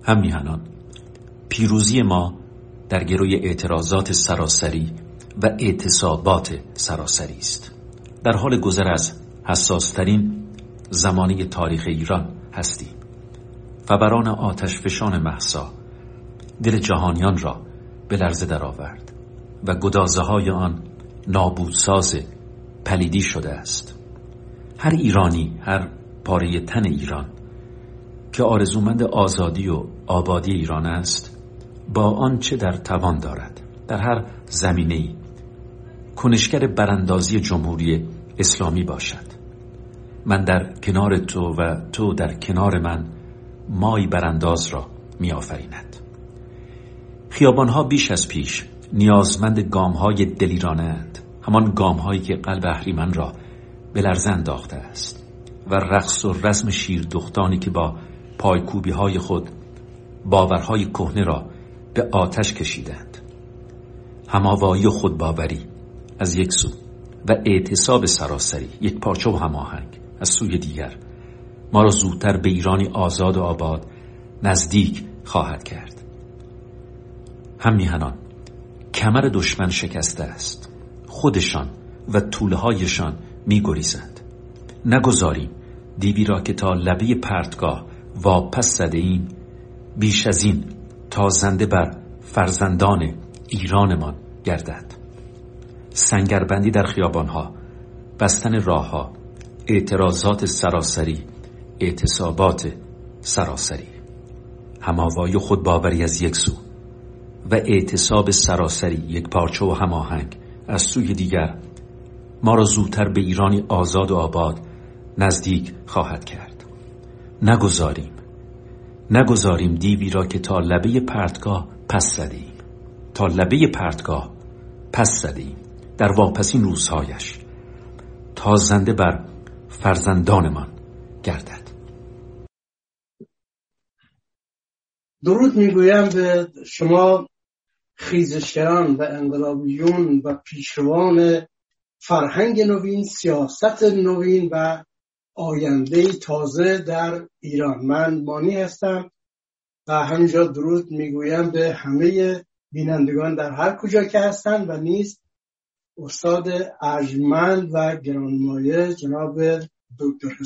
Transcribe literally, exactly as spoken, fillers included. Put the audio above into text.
هم میهنان، پیروزی ما در گروی اعتراضات سراسری و اعتصابات سراسری است. در حال گذر از حساسترین زمانه تاریخ ایران هستیم. فوران آتش فشان مهسا دل جهانیان را به لرزه درآورد و گدازه های آن نابودساز پلیدی شده است. هر ایرانی، هر پاره تن ایران که آرزومند آزادی و آبادی ایران است، با آنچه در توان دارد در هر زمینه‌ای کنشگر براندازی جمهوری اسلامی باشد. من در کنار تو و تو در کنار من مای برانداز را می آفریند. خیابانها بیش از پیش نیازمند گام‌های دلیرانه‌اند، همان گام‌هایی که قلب اهریمن را به لرزه انداخته است و رقص و رسم شیردختانی که با پایکوبی‌های خود باورهای کهنه را به آتش کشیدند. هماوایی و خودباوری از یک سو و اعتصاب سراسری، یک پارچه و هماهنگ از سوی دیگر، ما را زودتر به ایرانی آزاد و آباد نزدیک خواهد کرد. هم میهنان، کمر دشمن شکسته است، خودشان و توله هایشان می گریزند. نگذاریم دیوی را که تا لبه پرتگاه واپس زده ایم بیش از این تازنده بر فرزندان ایرانمان گردد. سنگربندی در خیابانها، بستن راهها، اعتراضات سراسری، اعتصابات سراسری، هماوایی خودباوری از یک سو و اعتصاب سراسری، یک پارچه و هماهنگ از سوی دیگر، ما را زودتر به ایرانی آزاد و آباد نزدیک خواهد کرد. نگذاریم نگذاریم دیوی را که تا لبه پرتگاه پس زدیم تا لبه پرتگاه پس زدیم در واپسین روزهایش تا زنده بر فرزندانمان گردد. درود میگویم به شما خیزشگران و انقلابیون و پیشروان فرهنگ نوین، سیاست نوین و آینده تازه در ایران. من مانی هستم و همینجا درود میگویم به همه بینندگان در هر کجا که هستند و نیز استاد ارجمند و گرانمایه جناب دکتر